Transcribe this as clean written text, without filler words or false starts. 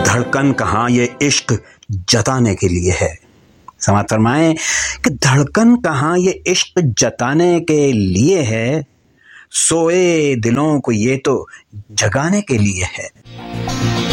धड़कन कहाँ ये इश्क जताने के लिए है। समाप्त फरमाएं कि धड़कन कहाँ ये इश्क जताने के लिए है, सोए दिलों को ये तो जगाने के लिए है।